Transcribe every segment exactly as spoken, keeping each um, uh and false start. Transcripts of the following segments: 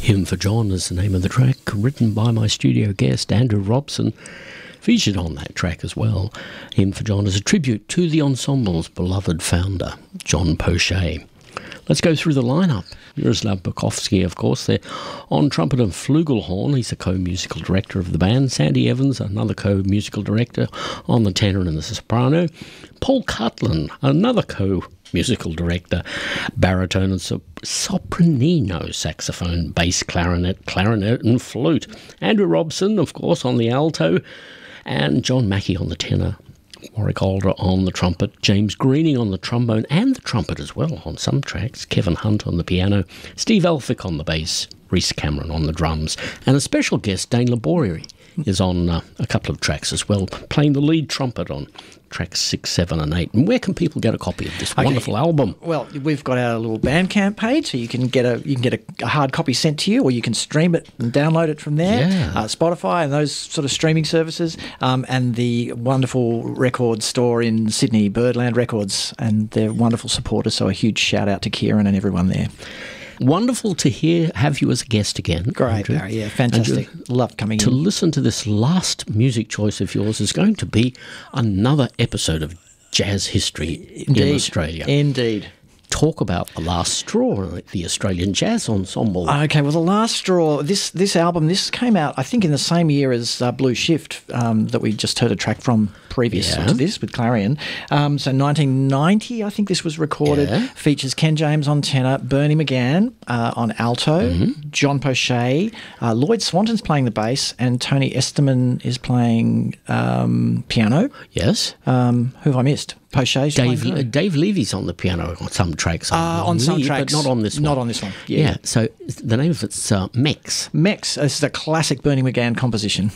Hymn for John is the name of the track, written by my studio guest, Andrew Robson, featured on that track as well. Hymn for John is a tribute to the ensemble's beloved founder, John Pochet. Let's go through the lineup. Miroslav Bukovsky, of course, there on trumpet and flugelhorn. He's a co-musical director of the band. Sandy Evans, another co-musical director on the tenor and the soprano. Paul Cutland, another co-musical director, baritone and sop- sopranino, saxophone, bass, clarinet, clarinet and flute. Andrew Robson, of course, on the alto, and John Mackey on the tenor. Warwick Alder on the trumpet, James Greening on the trombone and the trumpet as well on some tracks, Kevin Hunt on the piano, Steve Elphick on the bass, Rhys Cameron on the drums, and a special guest, Dane Laborie, is on uh, a couple of tracks as well, playing the lead trumpet on tracks six, seven and eight. And where can people get a copy of this okay. wonderful album? Well, we've got our little Bandcamp page, so you can get a you can get a, a hard copy sent to you, or you can stream it and download it from there. Yeah. Uh, Spotify and those sort of streaming services, um, and the wonderful record store in Sydney, Birdland Records, and they're wonderful supporters, so a huge shout out to Kieran and everyone there. Wonderful to hear, have you as a guest again. Great, Andrew. Barry, yeah, fantastic. Andrew, Loved coming to in. To listen to this last music choice of yours is going to be another episode of Jazz History Indeed. in Australia. Indeed. Talk about the last straw, the Australian Jazz Ensemble. Okay, well, the last straw, this this album, this came out, I think, in the same year as uh, Blue Shift um, that we just heard a track from previous yeah. to this with Clarion. Um, so nineteen ninety, I think this was recorded. Yeah. Features Ken James on tenor, Bernie McGann uh, on alto, mm-hmm. John Pochet, uh, Lloyd Swanton's playing the bass, and Tony Esterman is playing um, piano. Yes. Um, who have I missed? Pochet's Dave, playing uh, Dave Levy's on the piano on some tracks. Uh, on some Lee, tracks. But not on this one. Not on this one. Yeah. yeah so the name of it's uh, Mex. Mex. This is a classic Bernie McGann composition.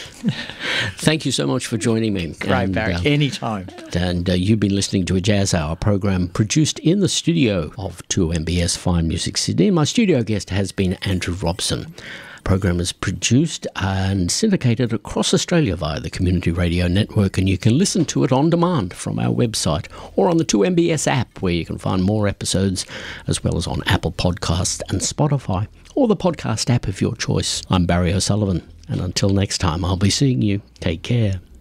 Thank you so much for joining me. Great, and, Barry. Uh, Anytime. And uh, you've been listening to a Jazz Hour program produced in the studio of two M B S Fine Music Sydney. My studio guest has been Andrew Robson. The program is produced and syndicated across Australia via the Community Radio Network, and you can listen to it on demand from our website or on the two M B S app, where you can find more episodes, as well as on Apple Podcasts and Spotify, or the podcast app of your choice. I'm Barry O'Sullivan, and until next time, I'll be seeing you. Take care.